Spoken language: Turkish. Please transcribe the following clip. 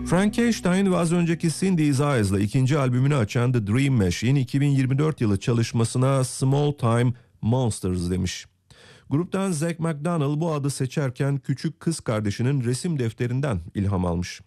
Frankenstein ve az önceki Cindy Isaiah'la ikinci albümünü açan The Dream Machine 2024 yılı çalışmasına Small Time Monsters demiş. Gruptan Zach McDonnell bu adı seçerken küçük kız kardeşinin resim defterinden ilham almış.